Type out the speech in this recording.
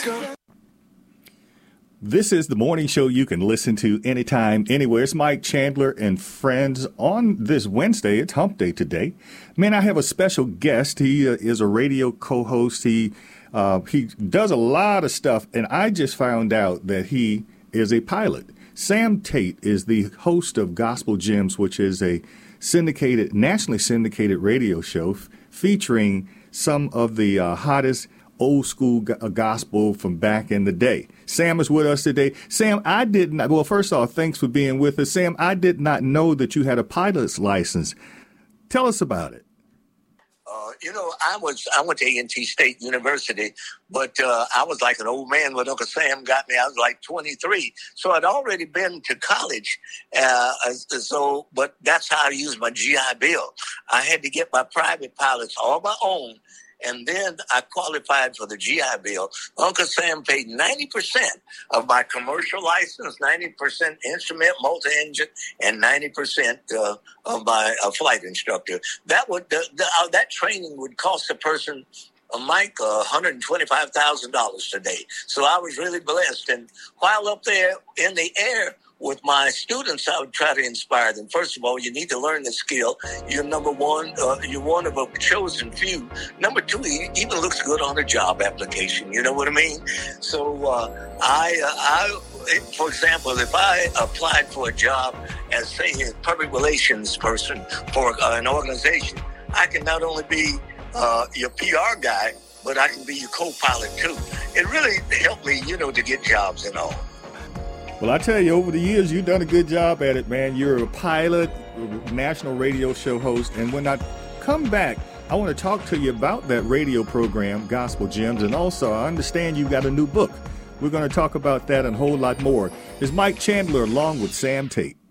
This is the morning show you can listen to anytime, anywhere. It's Mike Chandler and friends on this Wednesday. It's hump day today. Man, I have a special guest. He is a radio co-host. He does a lot of stuff, and I just found out that he is a pilot. Sam Tate is the host of Gospel Gems, which is a nationally syndicated radio show featuring some of the hottest old school gospel from back in the day. Sam is with us today. Sam, first off, thanks for being with us. Sam, I did not know that you had a pilot's license. Tell us about it. I went to A&T State University, but I was like an old man when Uncle Sam got me. I was like 23. So I'd already been to college. But that's how I used my GI Bill. I had to get my private pilots all my own. And then I qualified for the GI Bill. Uncle Sam paid 90% of my commercial license, 90% instrument, multi-engine, and 90% of my flight instructor. That training would cost a person, Mike, $125,000 today. So I was really blessed. And while up there in the air with my students, I would try to inspire them. First of all, you need to learn the skill. You're number one. You're one of a chosen few. Number two, it even looks good on a job application. You know what I mean? So for example, if I applied for a job as, say, a public relations person for an organization, I can not only be your PR guy, but I can be your co-pilot too. It really helped me, to get jobs and all. Well, I tell you, over the years, you've done a good job at it, man. You're a pilot, national radio show host. And when I come back, I want to talk to you about that radio program, Gospel Gems. And also, I understand you got a new book. We're going to talk about that and a whole lot more. It's Mike Chandler along with Sam Tate.